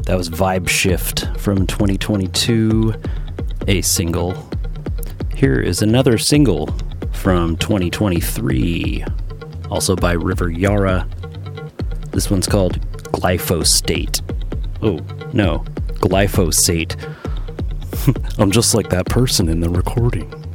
That was Vibe Shift from 2022, a single. Here is another single from 2023, also by River Yara. This one's called Glyphosate. Oh, no, Glyphosate. I'm just like that person in the recording.